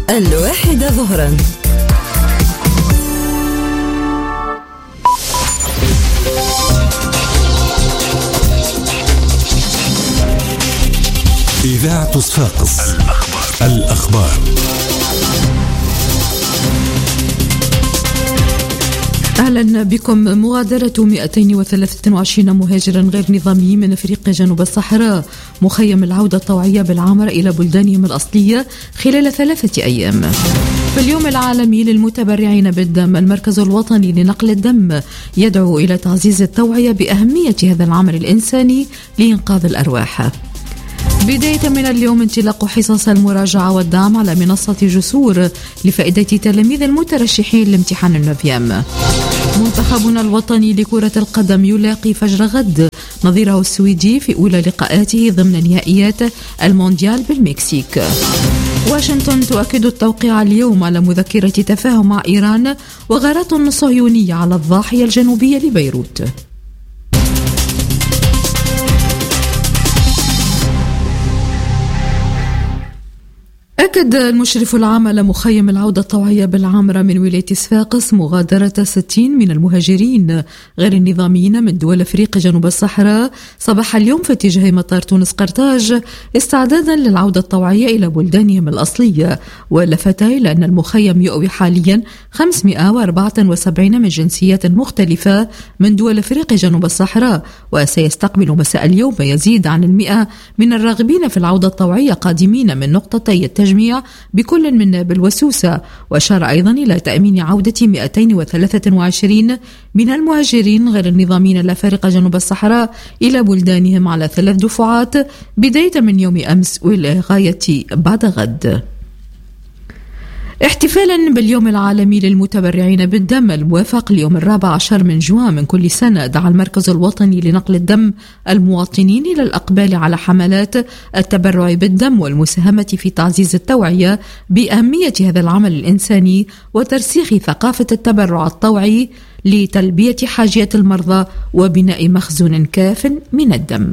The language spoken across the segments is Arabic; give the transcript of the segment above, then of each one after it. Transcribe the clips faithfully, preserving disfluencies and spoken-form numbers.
الواحدة ظهرا. إذاعة صفاقس الأخبار, الأخبار. أهلا بكم. مغادرة مئتين وثلاثة وعشرين مهاجرا غير نظامي من أفريقيا جنوب الصحراء مخيم العودة الطوعية بالعامرة إلى بلدانهم الأصلية خلال ثلاثة أيام. في اليوم العالمي للمتبرعين بالدم، المركز الوطني لنقل الدم يدعو إلى تعزيز التوعية بأهمية هذا العمل الإنساني لإنقاذ الأرواح. بداية من اليوم انطلاق حصص المراجعة والدعم على منصة جسور لفائدة تلاميذ المترشحين لامتحان النوفيام. منتخبنا الوطني لكرة القدم يلاقي فجر غد نظيره السويدي في أولى لقاءاته ضمن نهائيات المونديال بالمكسيك. واشنطن تؤكد التوقيع اليوم على مذكرة تفاهم مع إيران وغارات صهيونية على الضاحية الجنوبية لبيروت. أكد المشرف العام على مخيم العودة الطوعية بالعامرة من ولاية صفاقس مغادرة ستين من المهاجرين غير النظاميين من دول أفريقيا جنوب الصحراء صباح اليوم في اتجاه مطار تونس قرطاج استعدادا للعودة الطوعية إلى بلدانهم الأصلية. ولفت إلى أن المخيم يؤوي حاليا خمسمائة وأربعة وسبعين من جنسيات مختلفة من دول أفريقيا جنوب الصحراء، وسيستقبل مساء اليوم ما يزيد عن المئة من الراغبين في العودة الطوعية قادمين من نقطتي التجميع بكل من نابل وسوسة. وأشار أيضا إلى تأمين عودة مئتين وثلاثة وعشرين من المهاجرين غير النظاميين الأفارقة جنوب الصحراء إلى بلدانهم على ثلاث دفعات بداية من يوم أمس وإلى غاية بعد غد. احتفالا باليوم العالمي للمتبرعين بالدم الموافق اليوم الرابع عشر من جوان من كل سنة، دعا المركز الوطني لنقل الدم المواطنين إلى الإقبال على حملات التبرع بالدم والمساهمة في تعزيز التوعية بأهمية هذا العمل الإنساني وترسيخ ثقافة التبرع الطوعي لتلبية حاجيات المرضى وبناء مخزون كاف من الدم.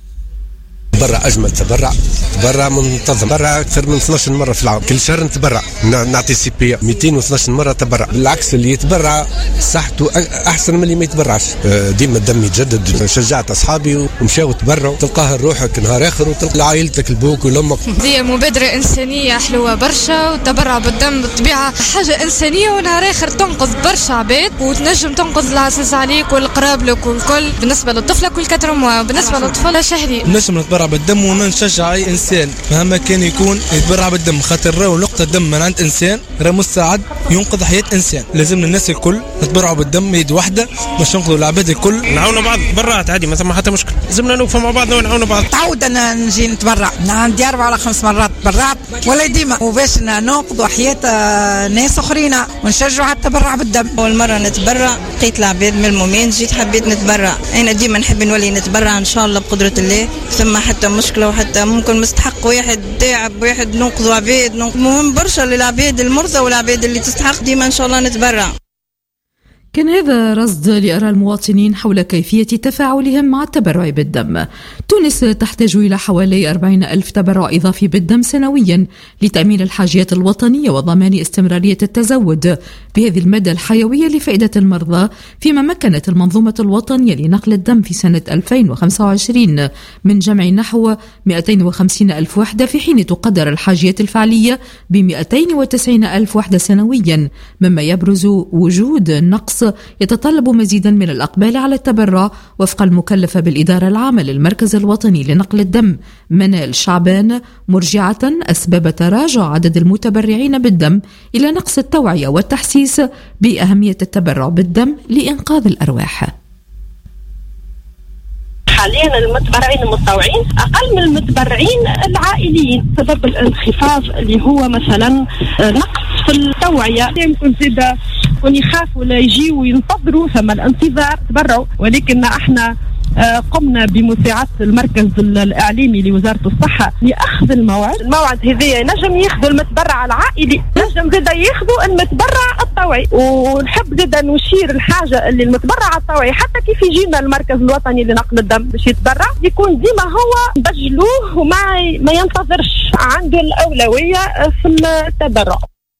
تبرع أجمل تبرع، تبرع منتظم، تبرع أكثر من اثناشر مرة في العام، كل شهر نتبرع، نعطي سي بي مئتين واثناشر مرة تبرع. بالعكس اللي يتبرع صحته أحسن من اللي ما يتبرعش. ديما الدم يتجدد. شجعت أصحابي ومشاو تبرعوا، تلقاها روحك نهار آخر وتلقى عائلتك البوك ولأمك. دي مبادرة إنسانية حلوة برشا، والتبرع بالدم بالطبيعة حاجة إنسانية ونهار آخر تنقذ برشا عباد وتنجم تنقذ العزيز عليك والقراب لك والكل. بالنسبة للطفلة كل كتر موا، بالنسبة للطفل شهري. نجم نتبرع بالدم ونشجع اي انسان مهما كان يكون يتبرع بالدم، خاطر راهو نقطه دم من عند انسان راه مساعد ينقذ حياه انسان. لازم الناس الكل نتبرعوا بالدم يد واحده باش ننقذوا العباد الكل. نعاونوا بعض، برات عادي ما ثم حتى مشكل، لازمنا نوقفوا مع بعضنا ونعاونوا بعض. تعود انا نجي نتبرع، عندي اربع ولا خمس مرات تبرعت ولا ديما، وباش ننقذوا حياه ناس اخرين ونشجعوا على التبرع بالدم. اول مره نتبرع لقيت العباد من المومين جيت حبيت نتبرع. انا ديما نحب نولي نتبرع ان شاء الله بقدره الله، ثم حتى مشكله وحتى ممكن مستحق واحد تعب واحد ننقذوا عباد. مهم برشا للعباد المرضى والعباد اللي تستحق، ديما ان شاء الله نتبرع. كان هذا رصد لآراء المواطنين حول كيفية تفاعلهم مع التبرع بالدم. تونس تحتاج إلى حوالي أربعين ألف تبرع إضافي بالدم سنويا لتأمين الحاجيات الوطنية وضمان استمرارية التزود بهذه المادة الحيوية لفائدة المرضى، فيما مكنت المنظومة الوطنية لنقل الدم في سنة ألفين وخمسة وعشرين من جمع نحو مئتين وخمسين ألف وحدة، في حين تقدر الحاجيات الفعلية ب مئتين وتسعين ألف وحدة سنويا، مما يبرز وجود نقص يتطلب مزيدا من الإقبال على التبرع. وفق المكلفة بالإدارة العامة للمركز الوطني لنقل الدم منال شعبان، مرجعة أسباب تراجع عدد المتبرعين بالدم إلى نقص التوعية والتحسيس بأهمية التبرع بالدم لإنقاذ الأرواح. حاليا المتبرعين المتطوعين أقل من المتبرعين العائليين، سبب الانخفاض اللي هو مثلا نقص في التوعية. يمكن زيادة يكون يخافوا لا يجيوا وينتظروا، ثم الانتظار تبرعوا، ولكن احنا قمنا بمساعدة المركز الإعلامي لوزارة الصحة لأخذ الموعد. الموعد هذا نجم ياخذوا المتبرع العائلي، نجم زادا ياخذوا المتبرع الطوعي. ونحب زادا نشير الحاجة اللي المتبرع الطوعي حتى كيف يجينا المركز الوطني لنقل الدم باش يتبرع يكون ديما هو بجلوه وما ما ينتظرش، عنده الأولوية في التبرع.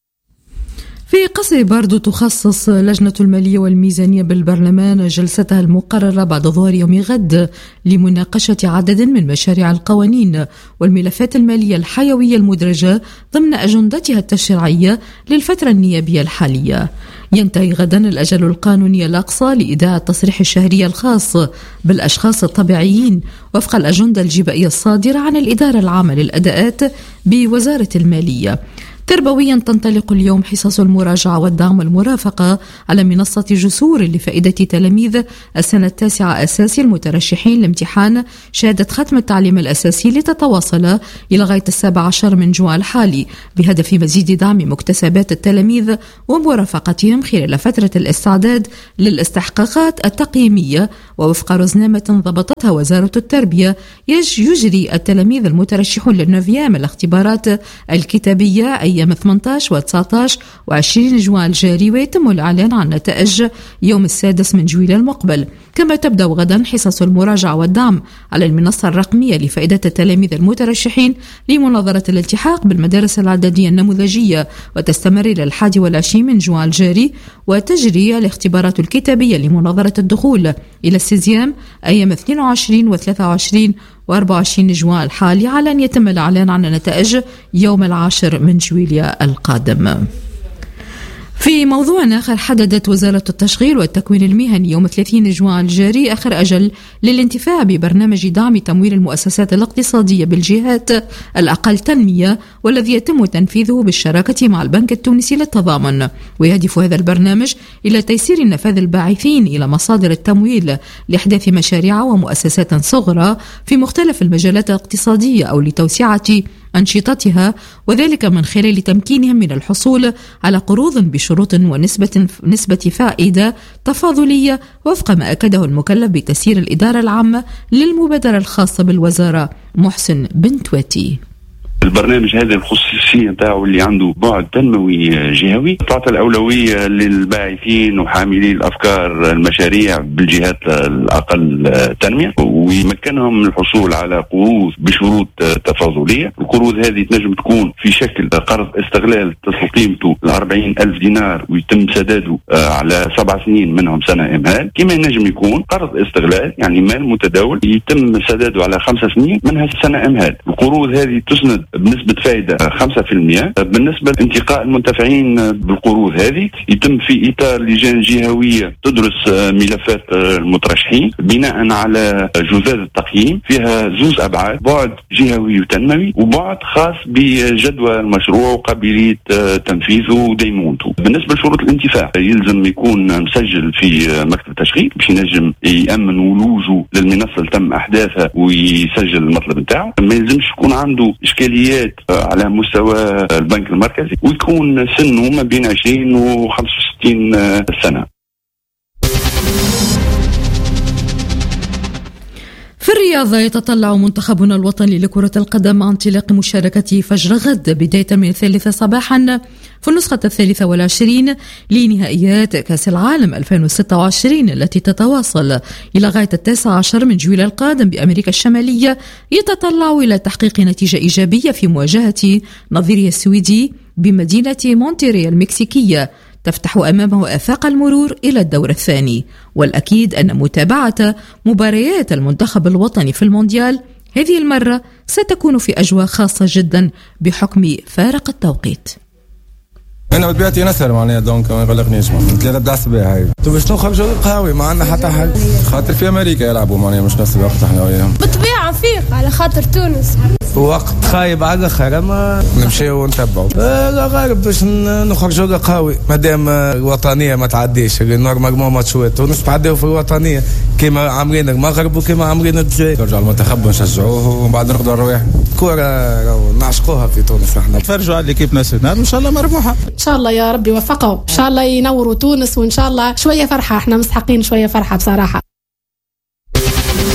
في قصر باردو تخصص لجنة المالية والميزانية بالبرلمان جلستها المقررة بعد ظهر يوم غد لمناقشة عدد من مشاريع القوانين والملفات المالية الحيوية المدرجة ضمن أجندتها التشريعية للفترة النيابية الحالية. ينتهي غدا الأجل القانوني الأقصى لإيداع التصريح الشهري الخاص بالأشخاص الطبيعيين وفق الأجندة الجبائية الصادرة عن الإدارة العامة للأداءات بوزارة المالية. تربويا تنطلق اليوم حصص المراجعة والدعم والمرافقة على منصة جسور لفائدة تلاميذ السنة التاسعة أساسي المترشحين لامتحان شهادة ختم التعليم الأساسي لتتواصل إلى غاية السابع عشر من جوان الحالي بهدف مزيد دعم مكتسبات التلاميذ ومرافقتهم خلال فترة الاستعداد للاستحقاقات التقييمية. ووفق رزنامة ضبطتها وزارة التربية يجري التلاميذ المترشحون للنوفيام الاختبارات الكتابية أيام ثمانية عشر وتسعة عشر وعشرين جوان الجاري، ويتم الإعلان عن نتائج يوم السادس من جويل المقبل. كما تبدأ غدا حصص المراجعة والدعم على المنصة الرقمية لفائدة التلاميذ المترشحين لمناظرة الالتحاق بالمدارس الإعدادية النموذجية، وتستمر إلى الحادي والعشرين من جوان الجاري. وتجري الاختبارات الكتابية لمناظرة الدخول إلى السيزيام أيام اثنين وعشرين وثلاثة وعشرين وأربعة وعشرين جوان الحالي، على أن يتم الإعلان عن النتائج يوم العاشر من جويليا القادم. في موضوع آخر، حددت وزارة التشغيل والتكوين المهني يوم ثلاثين جوان الجاري آخر أجل للانتفاع ببرنامج دعم تمويل المؤسسات الاقتصادية بالجهات الأقل تنمية، والذي يتم تنفيذه بالشراكة مع البنك التونسي للتضامن. ويهدف هذا البرنامج إلى تيسير نفاذ الباعثين إلى مصادر التمويل لإحداث مشاريع ومؤسسات صغرى في مختلف المجالات الاقتصادية أو لتوسعة أنشطتها، وذلك من خلال تمكينهم من الحصول على قروض بشروط ونسبة نسبة فائدة تفاضلية وفق ما أكده المكلف بتسيير الإدارة العامة للمبادرة الخاصة بالوزارة محسن بن تواتي. البرنامج هذا الخصوصية نتاعو اللي عنده بعد تنموي جهوي، تعطى الأولوية للباعثين وحاملي الأفكار المشاريع بالجهات الأقل تنمية، ويمكنهم من الحصول على قروض بشروط تفاضلية. القروض هذه تنجم تكون في شكل قرض استغلال تصل قيمته لأربعين ألف دينار ويتم سداده على سبع سنين منهم سنة إمهال، كما ينجم يكون قرض استغلال يعني مال متداول يتم سداده على خمسة سنين منها سنة إمهال. القروض هذه تسند بنسبة فائدة خمسة في المئة. بالنسبة لانتقاء المنتفعين بالقروض هذه يتم في إطار لجان جهوية تدرس ملفات المترشحين بناء على جزاز التقييم فيها زوز أبعاد، بعد جهوي وتنموي وبعد خاص بجدوى المشروع وقابلية تنفيذه وديمونته. بالنسبة لشروط الانتفاع يلزم يكون مسجل في مكتب التشغيل باش ينجم يأمن ولوجه للمنصة اللي تم أحداثها ويسجل المطلب نتاعو. ما يلزمش يكون عنده إشكاليات على مستوى البنك المركزي ويكون سنه ما بين عشرين وخمسة وستين سنة. في الرياضة يتطلع منتخبنا الوطني لكرة القدم عن انطلاق مشاركته فجر غد بداية من الثالثة صباحا في النسخة الثالثة والعشرين لنهائيات كأس العالم ألفين وستة وعشرين التي تتواصل إلى غاية التاسع عشر من جويل القادم بأمريكا الشمالية. يتطلع إلى تحقيق نتيجة إيجابية في مواجهة نظيره السويدي بمدينة مونتريال المكسيكية تفتح أمامه آفاق المرور إلى الدور الثاني. والأكيد أن متابعة مباريات المنتخب الوطني في المونديال هذه المرة ستكون في أجواء خاصة جدا بحكم فارق التوقيت. انا بطبيعتي نسهر معناها دونك ما يغلقنيش ثلاثة بدع الصباح هاي تو باش نخرجوا قهوي ما عندنا حتى حل خاطر في امريكا يلعبوا معناها مش نفس الوقت احنا وياهم. بالطبيعه نفيق على خاطر تونس وقت خايب على الاخر ما نمشيو ونتبعوا لا غالب باش نخرجوا قهوي مادام الوطنيه ما تعديش نورمالمون ماتشات تونس تعديو في الوطنيه كيما عاملين المغرب وكيما عاملين الجزائر. نرجعوا المنتخب ونشجعوه ومن بعد ناخذوا الرواح كره نعشقوها في تونس. احنا نتفرجوا على ليكيب ناسيونال وان شاء الله مربوحه ان شاء الله يا ربي يوفقهم ان شاء الله ينوروا تونس وان شاء الله شويه فرحه احنا مستحقين شويه فرحه بصراحه.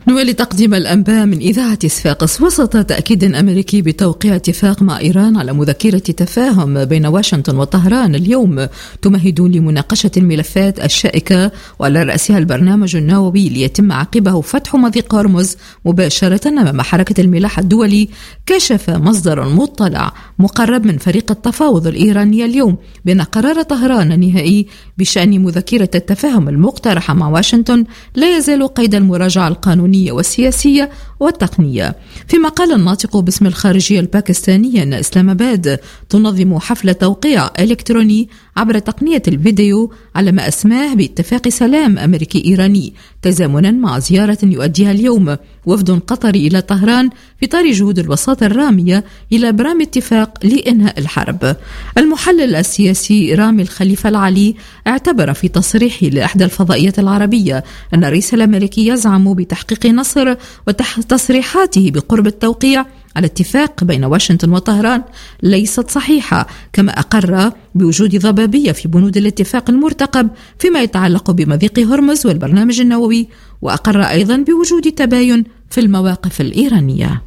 نولي تقديم الأنباء من إذاعة صفاقس. وسط تأكيد أمريكي بتوقيع اتفاق مع إيران على مذكرة تفاهم بين واشنطن وطهران اليوم تمهد لمناقشة الملفات الشائكة وعلى رأسها البرنامج النووي ليتم عقبه فتح مضيق هرمز مباشرة أمام حركة الملاحة الدولي. كشف مصدر مطلع مقرب من فريق التفاوض الإيراني اليوم بأن قرار طهران النهائي بشأن مذكرة التفاهم المقترحة مع واشنطن لا يزال قيد المراجعة القانونية والسياسية والتقنية. فيما قال الناطق باسم الخارجية الباكستانية أن إسلام آباد تنظم حفل توقيع إلكتروني عبر تقنية الفيديو على ما أسماه باتفاق سلام أمريكي إيراني تزامنا مع زيارة يؤديها اليوم وفد قطري إلى طهران في إطار جهود الوساطة الرامية إلى برام اتفاق لإنهاء الحرب. المحلل السياسي رامي الخليفة العلي اعتبر في تصريحه لإحدى الفضائيات العربية أن الرئيس الأمريكي يزعم بتحقيق نصر وتصريحاته بقرب التوقيع على اتفاق بين واشنطن وطهران ليست صحيحة، كما أقر بوجود ضبابية في بنود الاتفاق المرتقب فيما يتعلق بمضيق هرمز والبرنامج النووي، وأقر أيضا بوجود تباين في المواقف الإيرانية.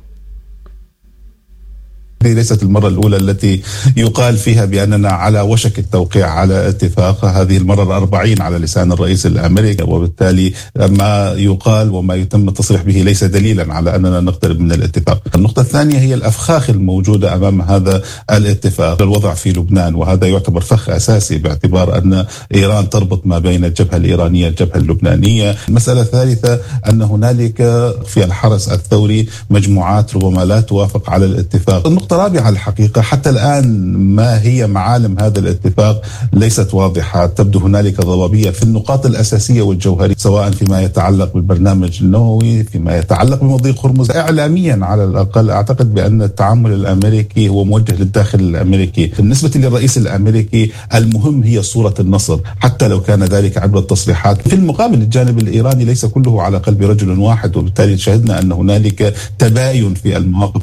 هذه ليست المرة الأولى التي يقال فيها بأننا على وشك التوقيع على اتفاق، هذه المرة الأربعين على لسان الرئيس الأمريكي، وبالتالي ما يقال وما يتم التصريح به ليس دليلا على أننا نقترب من الاتفاق. النقطة الثانية هي الأفخاخ الموجودة أمام هذا الاتفاق، الوضع في لبنان، وهذا يعتبر فخ أساسي باعتبار أن إيران تربط ما بين الجبهة الإيرانية والجبهة اللبنانية. المسألة الثالثة أن هنالك في الحرس الثوري مجموعات ربما لا توافق على الاتفاق. النقطة رابعة الحقيقة حتى الآن ما هي معالم هذا الاتفاق ليست واضحة، تبدو هنالك ضبابية في النقاط الأساسية والجوهرية، سواء فيما يتعلق بالبرنامج النووي، فيما يتعلق بمضيق هرمز. إعلاميا على الأقل أعتقد بأن التعامل الأمريكي هو موجه للداخل الأمريكي. بالنسبة للرئيس الأمريكي المهم هي صورة النصر حتى لو كان ذلك عبر التصريحات. في المقابل الجانب الإيراني ليس كله على قلب رجل واحد، وبالتالي شهدنا أن هنالك تباين في المواقف.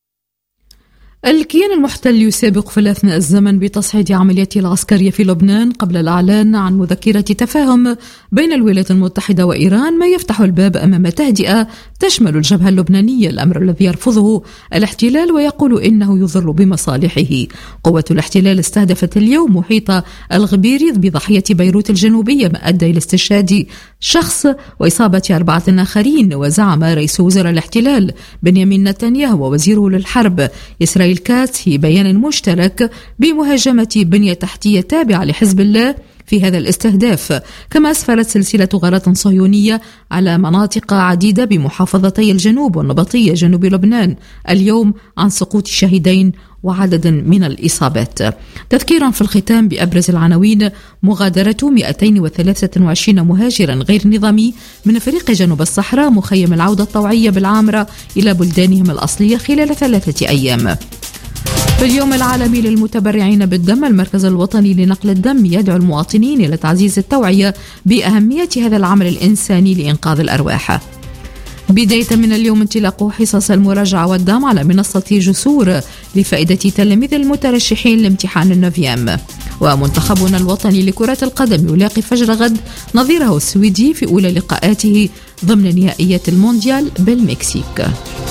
الكيان المحتل يسابق في أثناء الزمن بتصعيد عملياته العسكرية في لبنان قبل الإعلان عن مذكرة تفاهم بين الولايات المتحدة وإيران، ما يفتح الباب أمام تهدئة تشمل الجبهة اللبنانية، الأمر الذي يرفضه الاحتلال ويقول إنه يضر بمصالحه. قوة الاحتلال استهدفت اليوم محيط الغبيريض بضاحية بيروت الجنوبية، ما أدى إلى استشهاد شخص وإصابة أربعة آخرين. وزعم رئيس وزراء الاحتلال بنيامين نتنياهو ووزيره للحرب إسرائيل كاتس في بيان مشترك بمهاجمة بنية تحتية تابعة لحزب الله في هذا الاستهداف. كما أسفرت سلسلة غارات صهيونية على مناطق عديدة بمحافظتي الجنوب والنبطية جنوب لبنان اليوم عن سقوط شهيدين وعدد من الإصابات. تذكيرا في الختام بأبرز العناوين: مغادرة مئتين وثلاثة وعشرين مهاجرا غير نظامي من فريق جنوب الصحراء مخيم العودة الطوعية بالعامرة إلى بلدانهم الأصلية خلال ثلاثة أيام. في اليوم العالمي للمتبرعين بالدم، المركز الوطني لنقل الدم يدعو المواطنين إلى تعزيز التوعية بأهمية هذا العمل الإنساني لإنقاذ الأرواح. بداية من اليوم انطلاق حصص المراجعة والدعم على منصة جسور لفائدة تلاميذ المترشحين لامتحان النوفيام. ومنتخبنا الوطني لكرة القدم يلاقي فجر غد نظيره السويدي في أولى لقاءاته ضمن نهائيات المونديال بالمكسيك.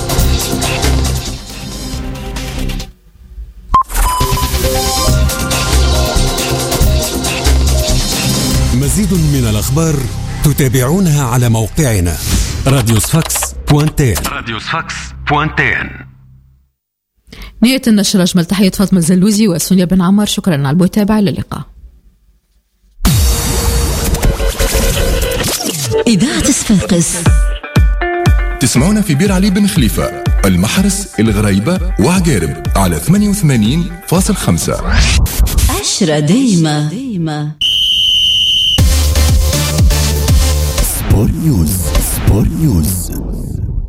مزيد من الأخبار تتابعونها على موقعنا راديو صفاقس بوانتين. راديو صفاقس بوانتين. نهاية النشر. أجمل تحية فاطمة الزلوزي وسونيا بن عمر، شكرا على المتابعة، إلى اللقاء. إذاعة صفاقس تسمعونا في بير علي بن خليفة، المحرس، الغريبة وعقارب على ثمانية وثمانين فاصل خمسة. عشرة دايمة دايمة. سبور نيوز. سبور نيوز.